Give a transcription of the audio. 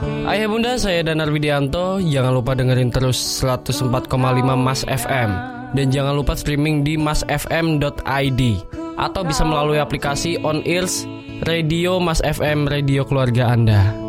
Ayah bunda, saya Danar Widianto. Jangan lupa dengerin terus 104,5 Mas FM. Dan jangan lupa streaming di masfm.id atau bisa melalui aplikasi On Ears Radio Mas FM, radio keluarga Anda.